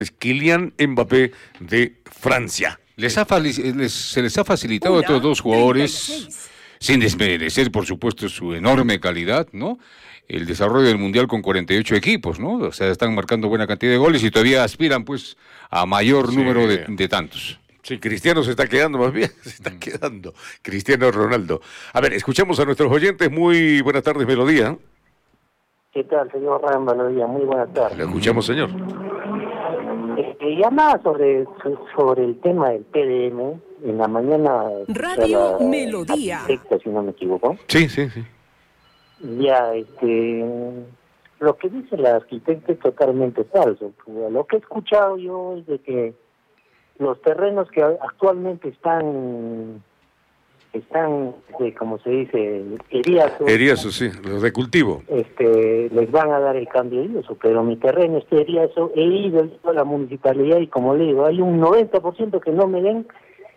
es Kylian Mbappé de Francia. Se les ha facilitado a estos dos jugadores, 36. Sin desmerecer, por supuesto, su enorme calidad, ¿no? El desarrollo del Mundial con 48 equipos, ¿no? O sea, están marcando buena cantidad de goles y todavía aspiran, pues, a mayor número de tantos. Sí, Cristiano se está quedando más bien, se está quedando. Cristiano Ronaldo. A ver, escuchamos a nuestros oyentes. Muy buenas tardes, Melodía. ¿Qué tal, señor Ryan Melodía? Muy buenas tardes. Le escuchamos, señor. Llamaba sobre el tema del PDM en la mañana. Radio Melodía. Si no me equivoco. Sí. Ya, lo que dice la arquitecta es totalmente falso. Lo que he escuchado yo es de que los terrenos que actualmente están como se dice, eriazos, sí, los de cultivo. Les van a dar el cambio de uso, pero mi terreno eriazo, he ido a la municipalidad y como le digo, hay un 90% que no me den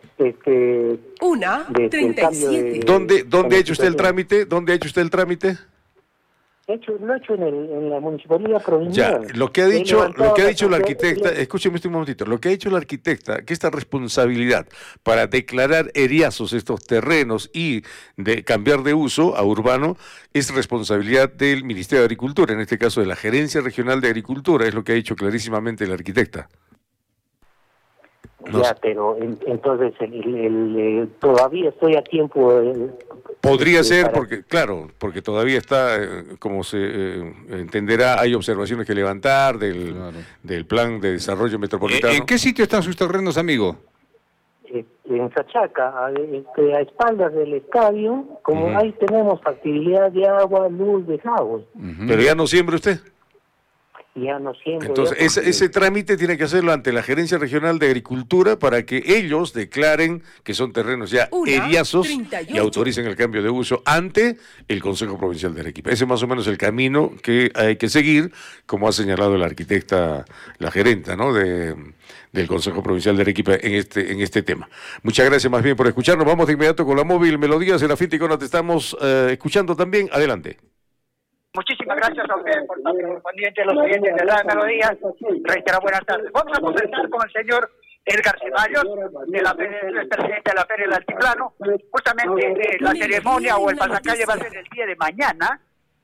37. ¿Dónde ha hecho usted el trámite? ¿Dónde ha hecho usted el trámite? Lo he hecho en la municipalidad provincial. Ya, lo que ha dicho la arquitecta, escúcheme un momentito, lo que ha dicho la arquitecta, que esta responsabilidad para declarar eriazos estos terrenos y de cambiar de uso a urbano es responsabilidad del Ministerio de Agricultura, en este caso de la Gerencia Regional de Agricultura, es lo que ha dicho clarísimamente la arquitecta. Ya, pero entonces todavía estoy a tiempo. Podría ser porque todavía está, como se entenderá, hay observaciones que levantar del plan de desarrollo metropolitano. ¿En qué sitio están sus terrenos, amigo? En Sachaca, a espaldas del estadio, como ahí tenemos factibilidad de agua, luz, desagüe. Pero ya no siembra usted. Ya no siempre. Entonces, ese trámite tiene que hacerlo ante la Gerencia Regional de Agricultura para que ellos declaren que son terrenos ya eriazos y autoricen el cambio de uso ante el Consejo Provincial de Arequipa. Ese es más o menos el camino que hay que seguir, como ha señalado la arquitecta, la gerenta, ¿no?, del Consejo Provincial de Arequipa en este tema. Muchas gracias más bien por escucharnos. Vamos de inmediato con la móvil Melodías en la Fiticona. Te estamos escuchando también. Adelante. Muchísimas gracias a ustedes por estar correspondiente a los clientes de la Melodía. Reitera buenas tardes. Vamos a conversar con el señor Edgar Ceballos, el presidente de la Feria del Altiplano. Justamente la ceremonia o el pasacalle va a ser el día de mañana.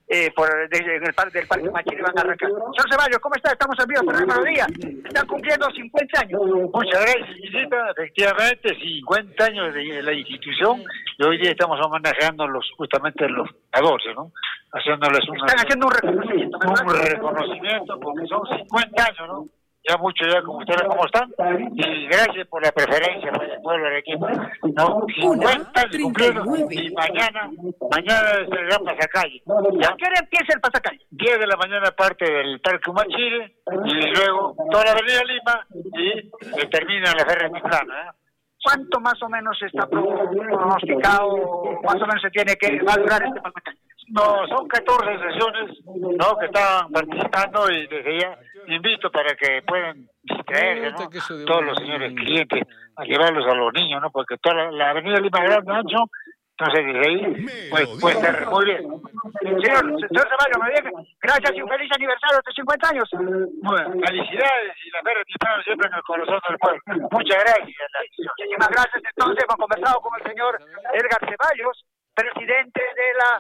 Desde el Parque Machiri van a arrancar. Señor Ceballos, ¿cómo está? Estamos en vivo por la Melodía. Están cumpliendo 50 años. Muchas gracias, visita. Efectivamente, 50 años de la institución y hoy día estamos homenajeando justamente los 14, ¿no? Están haciendo un reconocimiento. Un reconocimiento porque son 50 años, ¿no? Ya mucho, ya como ustedes cómo están, y gracias por la preferencia por el pueblo de Arequipa, ¿no? 50 años cumplidos, y mañana se da pasacalle. ¿A qué hora empieza el pasacalle? 10 de la mañana parte del Parque Humachire, y luego toda la avenida Lima, y termina la Feria del Altiplano, ¿eh? ¿Cuánto más o menos está pronosticado, más o menos se tiene que durar este pasacalle? No, son 14 sesiones, ¿no?, que están participando, y desde ya invito para que puedan distraerse, ¿no?, todos los señores clientes, a llevarlos a los niños, ¿no?, porque toda la avenida Lima Grande ancho, entonces desde ahí puede estar muy bien. Señor Ceballos, me diga, gracias y un feliz aniversario de estos 50 años. Bueno, felicidades y la Feria del Altiplano siempre en el corazón del pueblo. Muchas gracias. Muchísimas gracias. Entonces hemos conversado con el señor Edgar Ceballos, presidente de la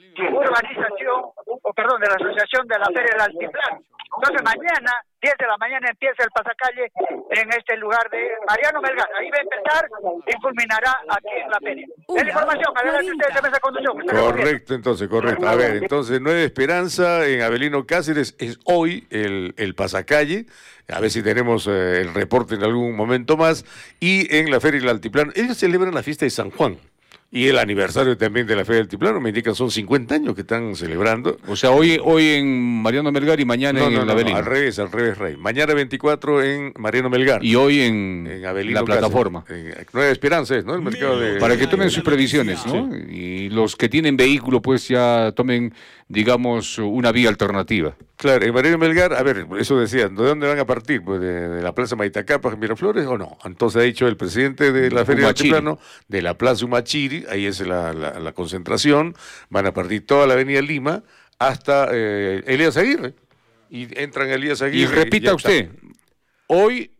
de la Asociación de la Feria del Altiplano. Entonces mañana, 10 de la mañana, empieza el pasacalle en este lugar de Mariano Melgar. Ahí va a empezar y culminará aquí en la feria. Es la información, adelante ustedes en esa conducción. Correcto. A ver, entonces Nueva Esperanza en Avelino Cáceres es hoy el pasacalle. A ver si tenemos el reporte en algún momento más. Y en la Feria del Altiplano, ellos celebran la fiesta de San Juan. Y el aniversario también de la Feria del Altiplano, me indican, son 50 años que están celebrando. O sea, hoy en Mariano Melgar y mañana en Avelino. Al revés, Rey. Mañana 24 en Mariano Melgar. Y hoy en Avelino, la plataforma. Nueva Esperanza es, ¿no? El mercado de... Para que tomen sus previsiones, ¿no? Sí. Y los que tienen vehículo, pues ya tomen, digamos, una vía alternativa. Claro, en Mariano Melgar, a ver, eso decían, ¿de dónde van a partir? Pues de la Plaza Maitacapa, Miraflores, ¿o no? Entonces ha dicho el presidente de la Feria del Altiplano, de la Plaza Humachiri, ahí es la concentración, van a partir toda la avenida Lima hasta Elías Aguirre, y entran Elías Aguirre. Y repita usted, Hoy